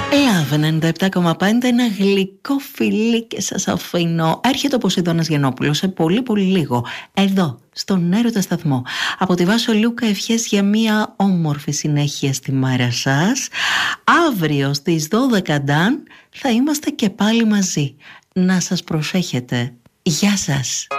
Λάβε 97,5, ένα γλυκό φιλί και σας αφήνω. Έρχεται ο Ποσειδώνας Γιαννόπουλος σε πολύ πολύ λίγο, εδώ στον Έρωτα Σταθμό. Από τη Βάσο Λούκα ευχές για μια όμορφη συνέχεια στη μέρα σας. Αύριο στις 12 Νταν θα είμαστε και πάλι μαζί. Να σας προσέχετε. Γεια σας.